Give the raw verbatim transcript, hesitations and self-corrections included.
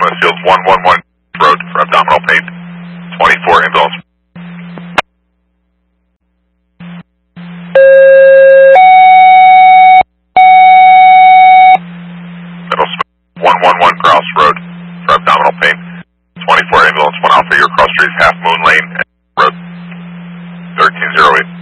Westfield one one one Road for abdominal pain. twenty-four ambulance. Middle one one one Grouse Road for abdominal pain. twenty-four ambulance, one Alpha, your cross street, Half Moon Lane, Road thirteen oh eight.